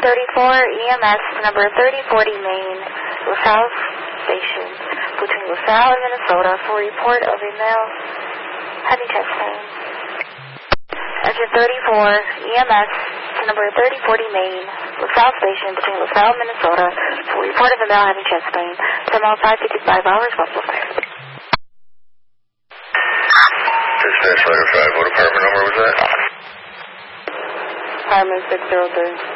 EMS, number 3040 Main, LaSalle Station, between LaSalle and Minnesota, for report of a male having chest pain. Engine 34 EMS, number 3040 Main, LaSalle Station, between LaSalle and Minnesota, for report of a male having chest pain. 10 miles 555 hours, Buffalo Fire. Dispatch Fighter 5, what apartment number was that? Apartment 603.